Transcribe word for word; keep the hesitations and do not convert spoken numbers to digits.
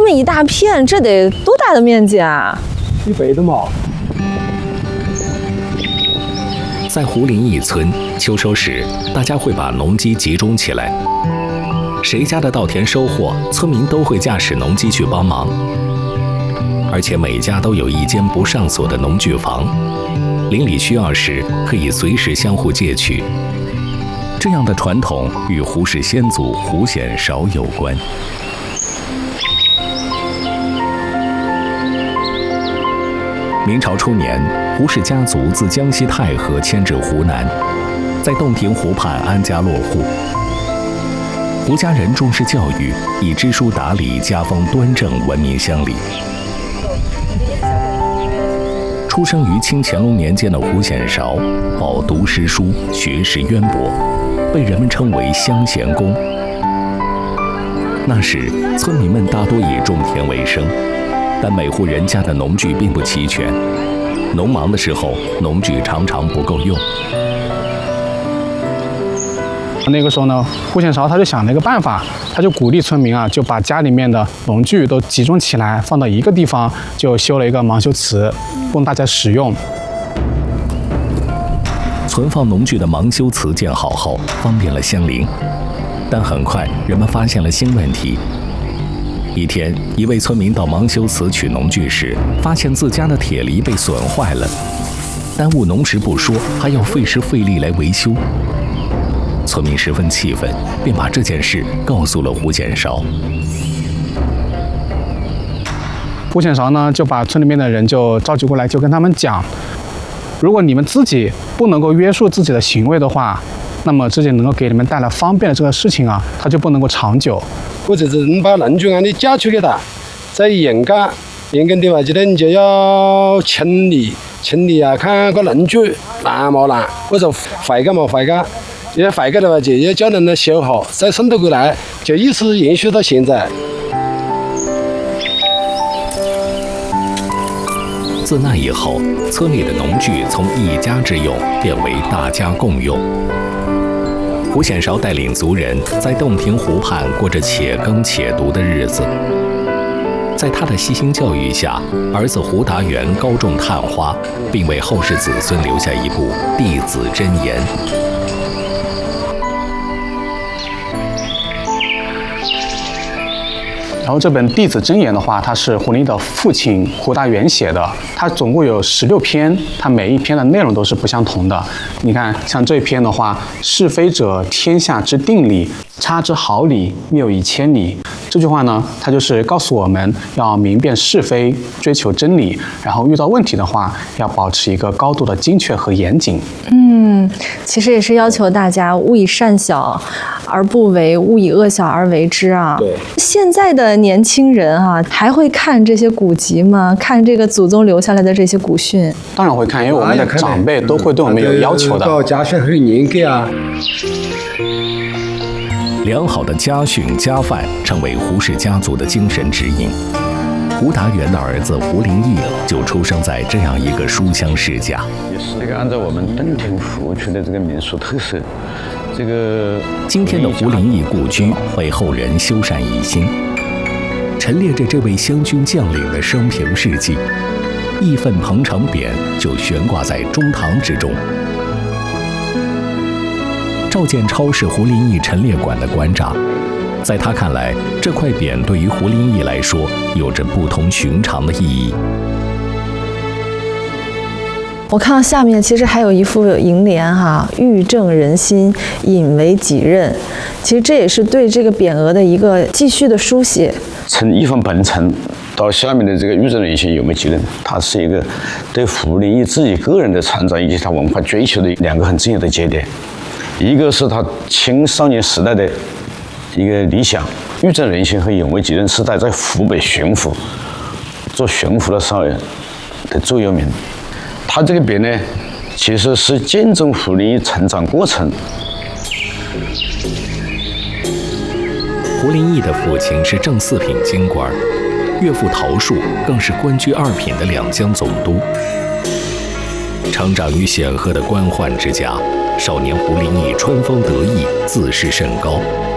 么一大片，这得多大的面积啊？ 一百多亩。 在胡林驿村，秋收时，大家会把农机集中起来，谁家的稻田收获，村民都会驾驶农机去帮忙。而且每家都有一间不上锁的农具房，邻里需要时可以随时相互借取。这样的传统与胡氏先祖胡显韶有关。明朝初年，胡氏家族自江西太和迁至湖南，在洞庭湖畔安家落户。胡家人重视教育，以知书达理、家风端正闻名乡里。出生于清乾隆年间的胡显韶，饱读诗书，学识渊博，被人们称为乡贤公。那时，村民们大多以种田为生。但每户人家的农具并不齐全，农忙的时候，农具常常不够用。 那个时候呢，胡显韶他就想了一个办法，他就鼓励村民啊，就把家里面的农具都集中起来，放到一个地方，就修了一个盲修祠，供大家使用。 存放农具的盲修祠建好后，方便了乡邻，但很快人们发现了新问题。一天，一位村民到盲修祠取农具时，发现自家的铁犁被损坏了，耽误农时不说，还要费时费力来维修。村民十分气愤，便把这件事告诉了胡显韶。 胡显韶呢，就把村里面的人就召集过来，就跟他们讲，如果你们自己不能够约束自己的行为的话，那么自己能够给你们带来方便的这个事情啊，它就不能够长久。 或者是你把农具啊，你交出给他，在严格严格的话，就得你就要清理清理啊，看个农具烂没烂，或者坏个没坏个。要坏个的话，就要叫人来修好，再送到过来，就一直延续到现在。 自那以后，村里的农具从一家之用变为大家共用。胡显韶带领族人在洞庭湖畔过着且耕且读的日子。在他的悉心教育下，儿子胡达元高中探花，并为后世子孙留下一部《弟子箴言》。 然后这本《弟子箴言》的话，它是胡林驿的父亲胡达元写的，它总共有十六篇，它每一篇的内容都是不相同的。你看，像这篇的话，是非者，天下之定理，差之毫厘，谬以千里。这句话呢，它就是告诉我们要明辨是非，追求真理，然后遇到问题的话，要保持一个高度的精确和严谨。 嗯，其实也是要求大家勿以善小而不为，勿以恶小而为之啊。 对， 现在的年轻人啊，还会看这些古籍吗？看这个祖宗留下来的这些古训？ 当然会看，因为我们的长辈都会对我们有要求的。 家训很严格啊。 良好的家训家范成为胡氏家族的精神指引。胡达元的儿子胡林驿就出生在这样一个书香世家。 这个按照我们洞庭湖区的这个民俗特色，这个今天的胡林驿故居被后人修缮一新，陈列着这位湘军将领的生平事迹。义愤彭城匾就悬挂在中堂之中。赵建超是胡林驿陈列馆的馆长，在他看来，这块匾对于胡林驿来说有着不同寻常的意义。 我看到下面其实还有一副楹联哈，欲正人心，引为己任。其实这也是对这个匾额的一个继续的书写。 从义愤彭城到下面的这个欲正人心，有没有己任？它是一个对胡林驿自己个人的成长以及他文化追求的两个很重要的节点。一个是他青少年时代的一个理想，欲正人心和引为己任是他在湖北巡抚做巡抚的时候的座右铭。他这个匾呢，其实是见证胡林驿成长过程。 胡林驿的父亲是正四品京官，岳父陶树更是官居二品的两江总督。成长于显赫的官宦之家，少年胡林驿春风得意，自视甚高，